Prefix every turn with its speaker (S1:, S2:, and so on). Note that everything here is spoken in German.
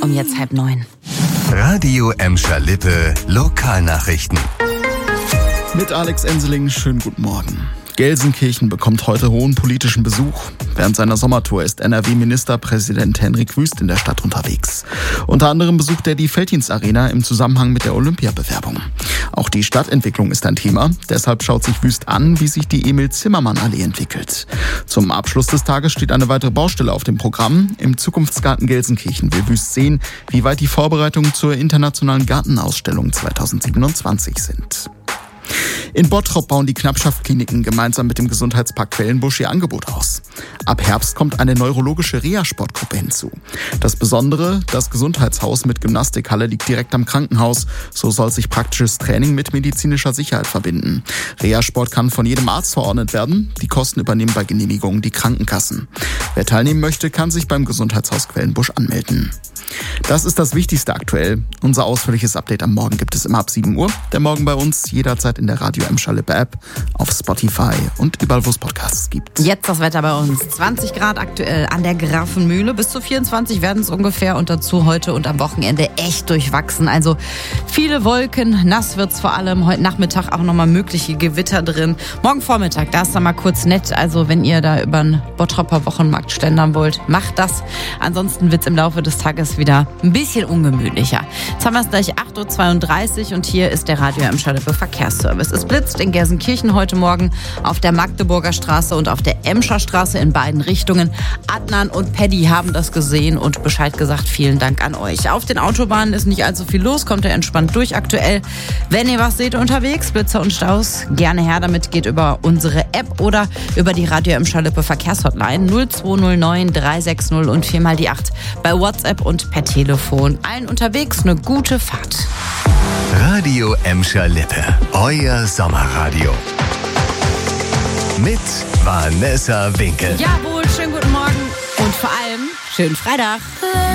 S1: um jetzt 8:30.
S2: Radio Emscher-Lippe Lokalnachrichten.
S3: Mit Alex Enseling, schönen guten Morgen. Gelsenkirchen bekommt heute hohen politischen Besuch. Während seiner Sommertour ist NRW-Ministerpräsident Hendrik Wüst in der Stadt unterwegs. Unter anderem besucht er die Felddienst-Arena im Zusammenhang mit der Olympiabewerbung. Auch die Stadtentwicklung ist ein Thema. Deshalb schaut sich Wüst an, wie sich die Emil-Zimmermann-Allee entwickelt. Zum Abschluss des Tages steht eine weitere Baustelle auf dem Programm. Im Zukunftsgarten Gelsenkirchen will Wüst sehen, wie weit die Vorbereitungen zur internationalen Gartenausstellung 2027 sind. In Bottrop bauen die Knappschaft-Kliniken gemeinsam mit dem Gesundheitspark Quellenbusch ihr Angebot aus. Ab Herbst kommt eine neurologische Reha-Sportgruppe hinzu. Das Besondere, das Gesundheitshaus mit Gymnastikhalle liegt direkt am Krankenhaus. So soll sich praktisches Training mit medizinischer Sicherheit verbinden. Reha-Sport kann von jedem Arzt verordnet werden. Die Kosten übernehmen bei Genehmigungen die Krankenkassen. Wer teilnehmen möchte, kann sich beim Gesundheitshaus Quellenbusch anmelden. Das ist das Wichtigste aktuell. Unser ausführliches Update am Morgen gibt es immer ab 7 Uhr. Der Morgen bei uns jederzeit in der Radio Emscher-Lippe App, auf Spotify und überall, wo es Podcasts gibt.
S1: Jetzt das Wetter bei uns. 20 Grad aktuell an der Grafenmühle. Bis zu 24 werden es ungefähr und dazu heute und am Wochenende echt durchwachsen. Also viele Wolken, nass wird's vor allem. Heute Nachmittag auch nochmal mögliche Gewitter drin. Morgen Vormittag, da ist dann mal kurz nett. Also wenn ihr da über den Bottroper Wochenmarkt schlendern wollt, macht das. Ansonsten wird's im Laufe des Tages wieder ein bisschen ungemütlicher. Jetzt haben wir es gleich 8:32 Uhr und hier ist der Radio Emscher-Lippe Verkehrsservice. Es blitzt in Gelsenkirchen heute Morgen auf der Magdeburger Straße und auf der Emscher Straße in beiden Richtungen. Adnan und Paddy haben das gesehen und Bescheid gesagt. Vielen Dank an euch. Auf den Autobahnen ist nicht allzu viel los, kommt ihr entspannt durch aktuell. Wenn ihr was seht unterwegs, Blitzer und Staus, gerne her damit. Geht über unsere App oder über die Radio Emscher-Lippe Verkehrshotline 0209 360 und 4x8 bei WhatsApp und per Telefon. Allen unterwegs eine gute Fahrt.
S2: Radio Emscher-Lippe, euer Sommerradio. Mit Vanessa Winkel.
S1: Jawohl, schönen guten Morgen und vor allem schönen Freitag.